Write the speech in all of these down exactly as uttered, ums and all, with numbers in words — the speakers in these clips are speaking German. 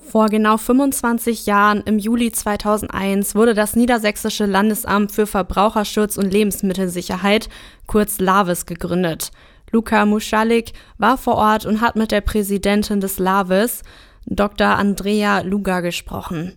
Vor genau fünfundzwanzig Jahren, im Juli zweitausendeins, wurde das Niedersächsische Landesamt für Verbraucherschutz und Lebensmittelsicherheit, kurz LAVES, gegründet. Luka Muschalik war vor Ort und hat mit der Präsidentin des LAVES, Doktor Andrea Luga, gesprochen.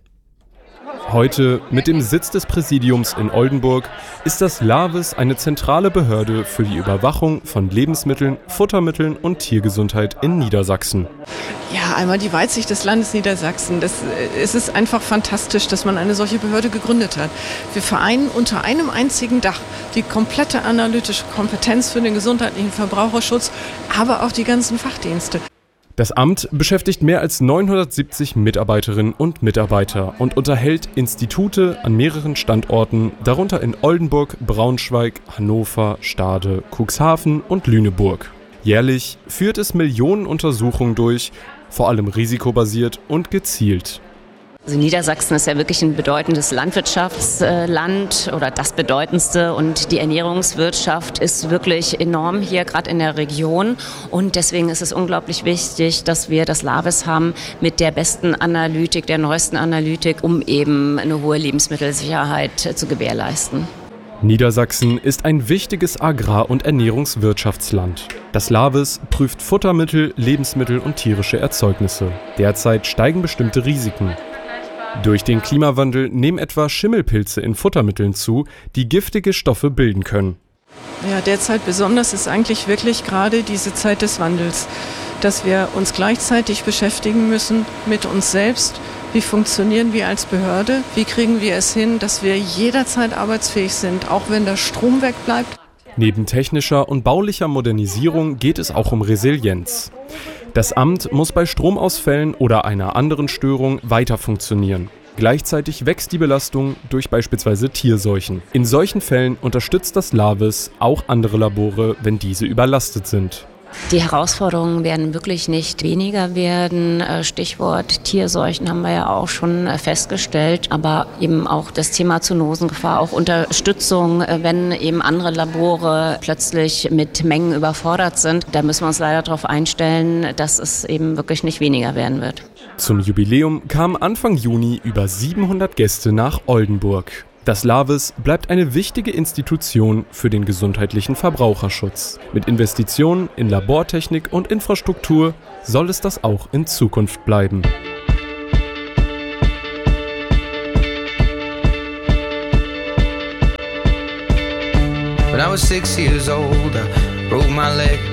Heute, mit dem Sitz des Präsidiums in Oldenburg, ist das LAVES eine zentrale Behörde für die Überwachung von Lebensmitteln, Futtermitteln und Tiergesundheit in Niedersachsen. Ja, einmal die Weitsicht des Landes Niedersachsen. Das, es ist einfach fantastisch, dass man eine solche Behörde gegründet hat. Wir vereinen unter einem einzigen Dach die komplette analytische Kompetenz für den gesundheitlichen Verbraucherschutz, aber auch die ganzen Fachdienste. Das Amt beschäftigt mehr als neunhundertsiebzig Mitarbeiterinnen und Mitarbeiter und unterhält Institute an mehreren Standorten, darunter in Oldenburg, Braunschweig, Hannover, Stade, Cuxhaven und Lüneburg. Jährlich führt es Millionen Untersuchungen durch, vor allem risikobasiert und gezielt. Also Niedersachsen ist ja wirklich ein bedeutendes Landwirtschaftsland oder das bedeutendste, und die Ernährungswirtschaft ist wirklich enorm hier, gerade in der Region, und deswegen ist es unglaublich wichtig, dass wir das LAVES haben mit der besten Analytik, der neuesten Analytik, um eben eine hohe Lebensmittelsicherheit zu gewährleisten. Niedersachsen ist ein wichtiges Agrar- und Ernährungswirtschaftsland. Das LAVES prüft Futtermittel, Lebensmittel und tierische Erzeugnisse. Derzeit steigen bestimmte Risiken. Durch den Klimawandel nehmen etwa Schimmelpilze in Futtermitteln zu, die giftige Stoffe bilden können. Ja, derzeit besonders ist eigentlich wirklich gerade diese Zeit des Wandels, dass wir uns gleichzeitig beschäftigen müssen mit uns selbst. Wie funktionieren wir als Behörde? Wie kriegen wir es hin, dass wir jederzeit arbeitsfähig sind, auch wenn der Strom wegbleibt? Neben technischer und baulicher Modernisierung geht es auch um Resilienz. Das Amt muss bei Stromausfällen oder einer anderen Störung weiter funktionieren. Gleichzeitig wächst die Belastung durch beispielsweise Tierseuchen. In solchen Fällen unterstützt das LAVES auch andere Labore, wenn diese überlastet sind. Die Herausforderungen werden wirklich nicht weniger werden. Stichwort Tierseuchen haben wir ja auch schon festgestellt, aber eben auch das Thema Zoonosengefahr, auch Unterstützung, wenn eben andere Labore plötzlich mit Mengen überfordert sind. Da müssen wir uns leider darauf einstellen, dass es eben wirklich nicht weniger werden wird. Zum Jubiläum kamen Anfang Juni über siebenhundert Gäste nach Oldenburg. Das LAVES bleibt eine wichtige Institution für den gesundheitlichen Verbraucherschutz. Mit Investitionen in Labortechnik und Infrastruktur soll es das auch in Zukunft bleiben. When I was six years old, I broke my leg.